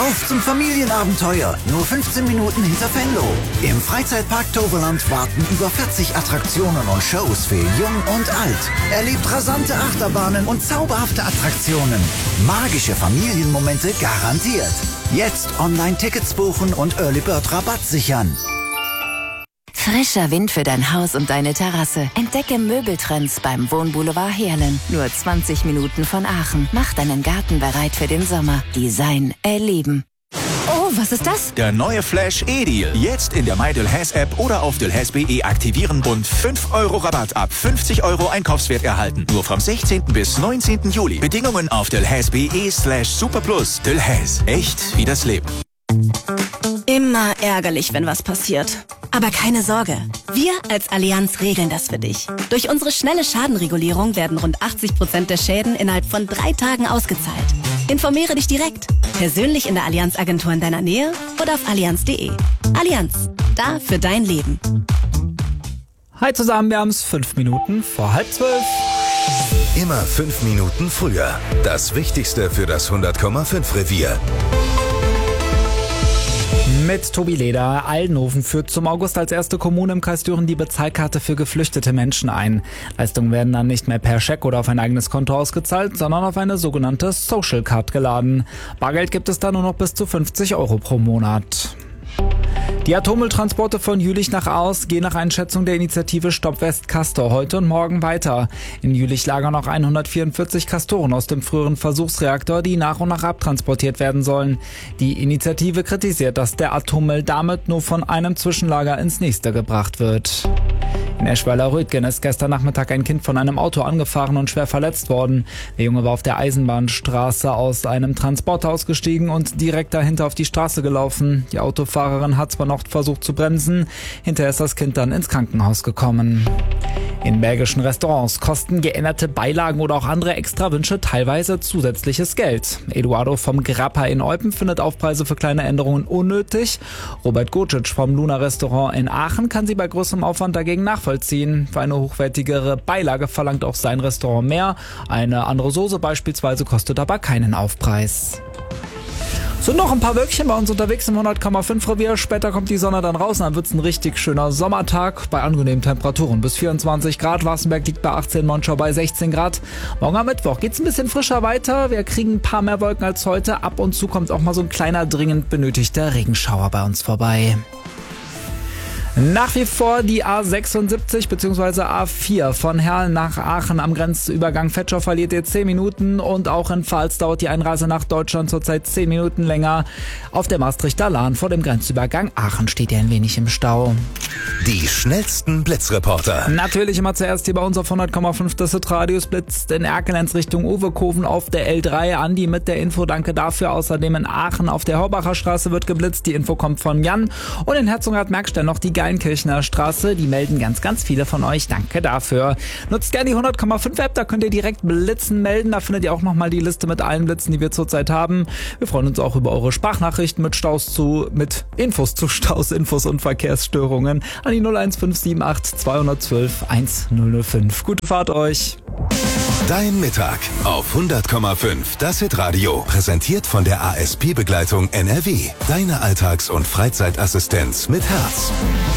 Auf zum Familienabenteuer, nur 15 Minuten hinter Venlo. Im Freizeitpark Toverland warten über 40 Attraktionen und Shows für Jung und Alt. Erlebt rasante Achterbahnen und zauberhafte Attraktionen. Magische Familienmomente garantiert. Jetzt Online-Tickets buchen und Early Bird Rabatt sichern. Frischer Wind für dein Haus und deine Terrasse. Entdecke Möbeltrends beim Wohnboulevard Heerlen. Nur 20 Minuten von Aachen. Mach deinen Garten bereit für den Sommer. Design erleben. Oh, was ist das? Der neue Flash E-Deal. Jetzt in der MyDelhaize-App oder auf delhaize.de aktivieren und 5 € Rabatt ab 50 € Einkaufswert erhalten. Nur vom 16. bis 19. Juli. Bedingungen auf delhaize.de/superplus. Delhaize. Echt wie das Leben. Immer ärgerlich, wenn was passiert. Aber keine Sorge, wir als Allianz regeln das für dich. Durch unsere schnelle Schadenregulierung werden rund 80% der Schäden innerhalb von 3 Tagen ausgezahlt. Informiere dich direkt, persönlich in der Allianz-Agentur in deiner Nähe oder auf allianz.de. Allianz, da für dein Leben. Hi zusammen, wir haben es 5 Minuten vor 11:30. Immer 5 Minuten früher. Das Wichtigste für das 100,5 Revier. Mit Tobi Leder. Aldenhoven führt zum August als erste Kommune im Kreis Düren die Bezahlkarte für geflüchtete Menschen ein. Leistungen werden dann nicht mehr per Scheck oder auf ein eigenes Konto ausgezahlt, sondern auf eine sogenannte Social Card geladen. Bargeld gibt es dann nur noch bis zu 50 € pro Monat. Die Atommülltransporte von Jülich nach Aos gehen nach Einschätzung der Initiative Stopp West Castor heute und morgen weiter. In Jülich lagern noch 144 Castoren aus dem früheren Versuchsreaktor, die nach und nach abtransportiert werden sollen. Die Initiative kritisiert, dass der Atommüll damit nur von einem Zwischenlager ins nächste gebracht wird. In Eschweiler-Rütgen ist gestern Nachmittag ein Kind von einem Auto angefahren und schwer verletzt worden. Der Junge war auf der Eisenbahnstraße aus einem Transporter ausgestiegen und direkt dahinter auf die Straße gelaufen. Die Autofahrerin hat zwar noch versucht zu bremsen, hinterher ist das Kind dann ins Krankenhaus gekommen. In belgischen Restaurants kosten geänderte Beilagen oder auch andere Extrawünsche teilweise zusätzliches Geld. Eduardo vom Grappa in Eupen findet Aufpreise für kleine Änderungen unnötig. Robert Gocic vom Luna Restaurant in Aachen kann sie bei größerem Aufwand dagegen nachvollziehen. Für eine hochwertigere Beilage verlangt auch sein Restaurant mehr. Eine andere Soße beispielsweise kostet aber keinen Aufpreis. So, noch ein paar Wölkchen bei uns unterwegs im 100,5 Revier. Später kommt die Sonne dann raus und dann wird's ein richtig schöner Sommertag bei angenehmen Temperaturen. Bis 24 Grad. Warstenberg liegt bei 18, Monschau bei 16 Grad. Morgen am Mittwoch geht's ein bisschen frischer weiter. Wir kriegen ein paar mehr Wolken als heute. Ab und zu kommt auch mal so ein kleiner, dringend benötigter Regenschauer bei uns vorbei. Nach wie vor die A76 bzw. A4 von Herrn nach Aachen am Grenzübergang Fetschau verliert ihr 10 Minuten und auch in Pfalz dauert die Einreise nach Deutschland zurzeit 10 Minuten länger. Auf der Maastrichter Lahn vor dem Grenzübergang Aachen steht ihr ein wenig im Stau. Die schnellsten Blitzreporter. Natürlich immer zuerst hier bei uns auf 100,5 des Hitradios. Blitzt in Erkelenz Richtung Uwekoven auf der L3. Andi mit der Info, danke dafür. Außerdem in Aachen auf der Horbacher Straße wird geblitzt. Die Info kommt von Jan. Und in Herzogenrath-Merkstein noch die Geilenkirchener Straße. Die melden ganz, ganz viele von euch. Danke dafür. Nutzt gerne die 100,5 App. Da könnt ihr direkt Blitzen melden. Da findet ihr auch nochmal die Liste mit allen Blitzen, die wir zurzeit haben. Wir freuen uns auch über eure Sprachnachrichten mit Infos zu Staus, Infos und Verkehrsstörungen an die 01578 212 1005. Gute Fahrt euch. Dein Mittag auf 100,5 das Hitradio. Präsentiert von der ASP-Begleitung NRW. Deine Alltags- und Freizeitassistenz mit Herz.